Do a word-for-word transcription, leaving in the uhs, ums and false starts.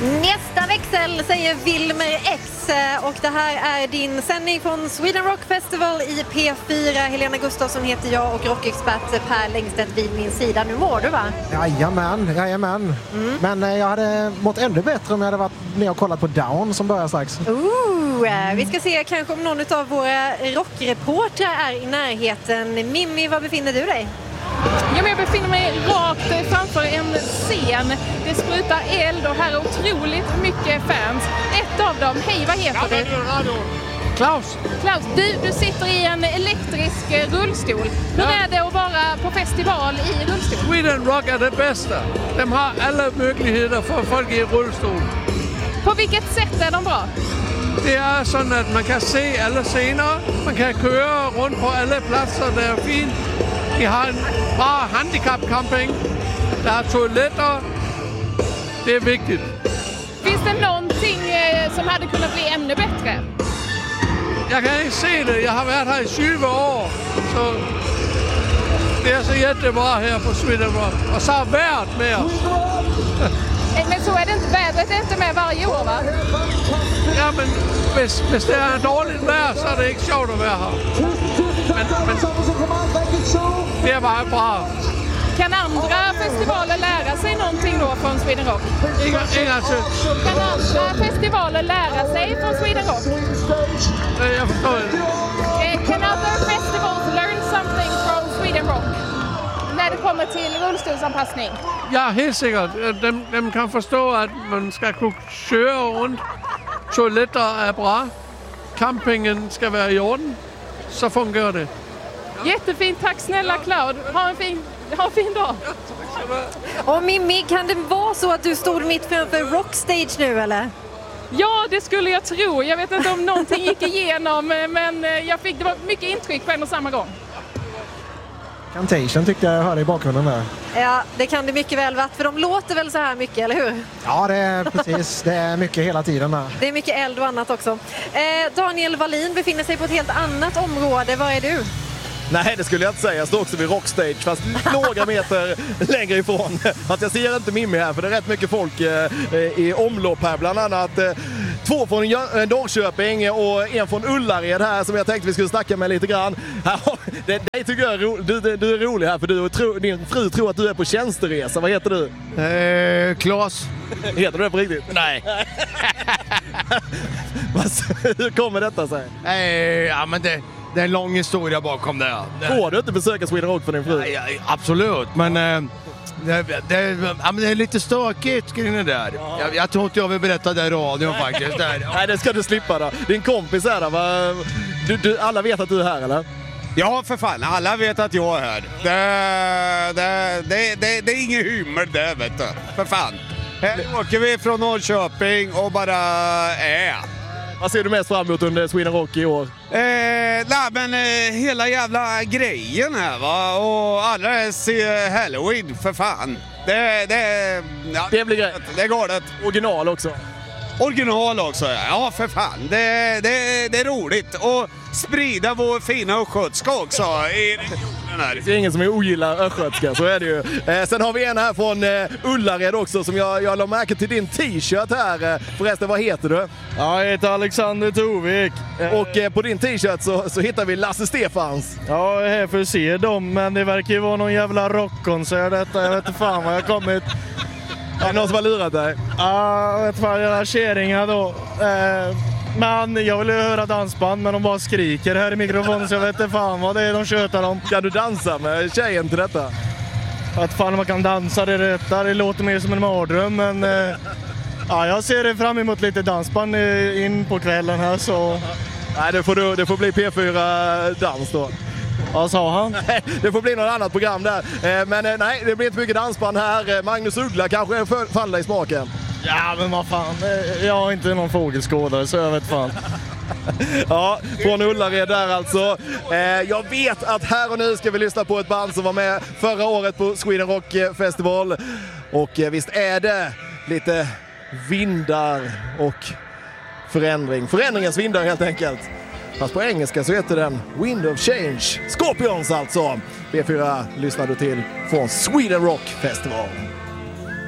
Nästa växel säger Wilmer X och det här är din sändning från Sweden Rock Festival i P fyra. Helena Gustafsson heter jag och rockexpert Per Längstedt vid min sida. Nu mår du, va? Jajamän, jajamän. Mm. Men eh, jag hade mått ännu bättre om jag hade varit ner och kollat på Down som börjar strax. Ooh, vi ska se kanske om någon av våra rockreportrar är i närheten. Mimmi, var befinner du dig? Ja, men jag befinner mig rakt framför en scen. Det sprutar eld och här är otroligt mycket fans. Ett av dem, hej, vad heter du? Klaus. Klaus, du, du sitter i en elektrisk rullstol. Hur är det att vara på festival i rullstol? Sweden Rock är det bästa. De har alla möjligheter för folk i rullstol. På vilket sätt är de bra? Det är så att man kan se alla scener. Man kan köra runt på alla platser, det är fint. Vi har en bra handikappcamping. Det är toaletter. Det är viktigt. Finns det någonting som hade kunnat bli ännu bättre? Jag kan inte se det. Jag har varit här i tjugo år. Så det är så jättebra här på Sweden Rock. Och så har värt med oss. Men så är det inte. Vädret är inte med varje år, va? Ja, men hvis, hvis det är dåligt vejr, så är det inte sjovt att vara här. Men, men det är bara bra. Kan andra festivaler lära sig någonting då från Sweden Rock? Inga, inga kan andra festivaler lära sig från Sweden Rock? Jag förstår inte. Can other festivals learn something from Sweden Rock? När det kommer till rullstolsanpassning? Ja, helt säkert. De, de kan förstå att man ska kunna köra runt. Toaletter är bra. Campingen ska vara i orden. Så fungerar det. Jättefint, tack snälla Cloud. Ha en fin, ha en fin dag. Och Mimmi, kan det vara så att du stod mitt framför Rockstage nu, eller? Ja, det skulle jag tro. Jag vet inte om någonting gick igenom, men jag fick, det var mycket intryck på en och samma gång. Cantation tyckte jag hörde i bakgrunden där. Ja, det kan det mycket väl vara, för de låter väl så här mycket, eller hur? Ja, det är precis. Det är mycket hela tiden där. Det är mycket eld och annat också. Eh, Daniel Wallin befinner sig på ett helt annat område. Var är du? Nej, det skulle jag inte säga. Jag står också vid Rockstage, fast några meter längre ifrån. Att jag ser inte Mimmi här, för det är rätt mycket folk eh, i omlopp här. Bland annat eh, två från Norrköping och en från Ullared här som jag tänkte vi skulle snacka med lite grann. Det, det tycker jag är ro, du, du, du är rolig här, för du tro, din fru tror att du är på tjänsteresa. Vad heter du? Eh, Claes. Heter du det på riktigt? Nej. Hur kommer detta sig? Eh, ja, men det... Det är en lång historia bakom det. Får du inte besöka Sweden Rock för din fru? Ja, ja, absolut, men äh, det, det, ja, men det är lite stökigt kring det där. Ja. Jag, jag tror inte jag vill berätta det i radion faktiskt. Där. Nej, det ska du slippa då. Din kompis är där, va? Du, du, alla vet att du är här, eller? Ja, för fan. Alla vet att jag är här. Det, det, det, det, det är ingen hymmel där, vet du. För fan. Här åker vi från Norrköping och bara är. Vad ser du mest fram emot under Sweden Rock i år? Eh, nej, men eh, hela jävla grejen här, va? Och allra helst eh, Halloween, för fan. Det, det, ja, det blir grejt. Det är galet. Original också. Original också, ja. Ja, för fan. Det, det, det är roligt. Och sprida vår fina östgötska också i regionen här. Det är ingen som är ogillar östgötska, så är det ju. Eh, sen har vi en här från eh, Ullared också, som jag, jag la märke till din t-shirt här. Eh, förresten, vad heter du? Ja, jag heter Alexander Tovik. Och eh, på din t-shirt så, så hittar vi Lasse Stefans. Ja, jag är här för att se dem, men det verkar ju vara någon jävla rockkonsert detta. Jag vet inte fan vad jag kommit. Är det någon som har lurat dig? Ja, jag vet fan, jag är käringar då. Eh, men jag vill ju höra dansband, men de bara skriker här i mikrofonen, så jag vet inte fan vad det är de tjötar om. Kan du dansa med tjejen till detta? Jag vet fan om man kan dansa det rätta, det låter mer som en mardröm, men eh, ja, jag ser fram emot lite dansband in på kvällen här, så... Nej, det får, du, det får bli P fyra dans då. Vad sa han? Det får bli något annat program där. Men nej, det blir inte mycket dansband här. Magnus Uggla kanske faller dig i smaken. Ja, men vad fan. Jag har inte någon fågelskådare, så jag vet fan. Ja, från Ullared där alltså. Jag vet att här och nu ska vi lyssna på ett band som var med förra året på Sweden Rock Festival. Och visst är det lite vindar och förändring. Förändringens vindar helt enkelt. Fast på engelska så heter den Wind of Change. Scorpions alltså. B fyra lyssnar du till från Sweden Rock Festival.